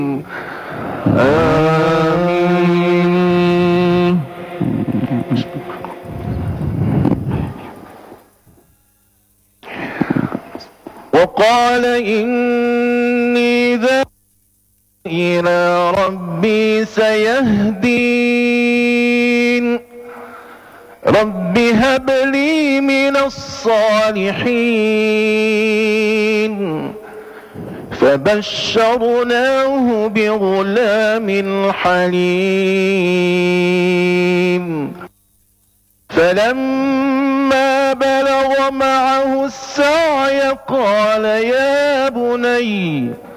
آمين. وقال إني ذاهب إلى ربي سيهدين رب هب لي من الصالحين فبشرناه بغلام حليم فلما بلغ معه السعي قال يا بني